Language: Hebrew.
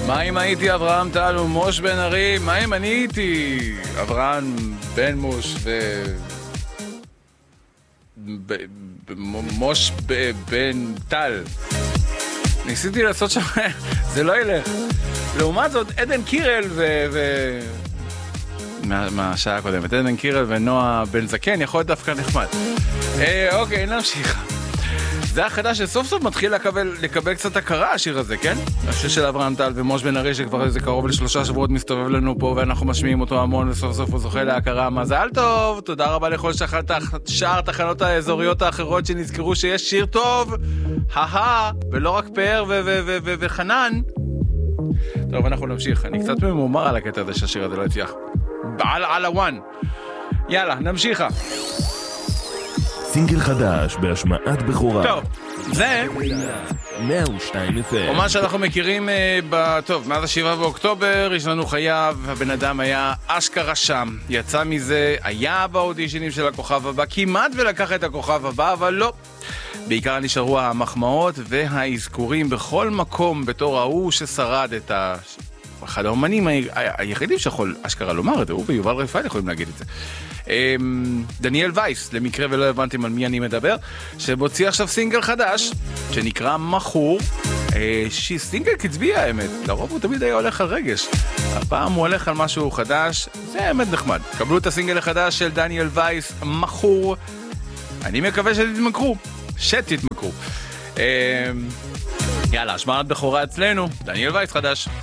מה אם הייתי אברהם טל ומוש בן ארי? מה אם אני הייתי אברהם בן מוש מוש בן טל? ניסיתי לעשות שם, זה לא ילך. לעומת זאת, עדן קירל מהשעה הקודמת, עדן קירל ונועה בן זקן יכול להיות דווקא נחמד. אוקיי, נמשיך. זה החדש שסוף סוף מתחיל לקבל קצת הכרה, השיר הזה, כן? השיר של אברהם טל ומוש בן ארי, שכבר איזה קרוב ל3 שבועות מסתובב לנו פה, ואנחנו משמיעים אותו המון, וסוף סוף הוא זוכה להכרה. מזל טוב! תודה רבה לכל שאר תחנות האזוריות האחרות שנזכרו שיש שיר טוב, ולא רק פאר וחנן. טוב, אנחנו נמשיך. אני קצת ממומר על הקטע הזה שהשיר הזה לא הצליח. על הוואן. יאללה, נמשיכה. סינגל חדש בהשמעת בכורה. טוב, זה 102 FM. או מה שאנחנו מכירים, טוב, מאז 7 באוקטובר יש לנו חייב, הבן אדם היה אשכרה שם, יצא מזה, היה באודישנים של הכוכב הבא, כמעט ולקח את הכוכב הבא, אבל לא. בעיקר נשארו המחמאות והאזכורים בכל מקום בתור ההוא ששרד את אחד האומנים היחידים שיכול אשכרה לומר את זה, הוא ויובל רפאל יכולים להגיד את זה. דניאל וייס, למקרה ולא הבנתם על מי אני מדבר, שמוציא עכשיו סינגל חדש שנקרא מחור, סינגל קצבי האמת, לרוב הוא תמיד היה הולך על רגש, הפעם הוא הולך על משהו חדש, זה האמת נחמד. קבלו את הסינגל החדש של דניאל וייס, מחור. אני מקווה שתתמכרו. יאללה, השמעת בכורה אצלנו, דניאל וייס חדש.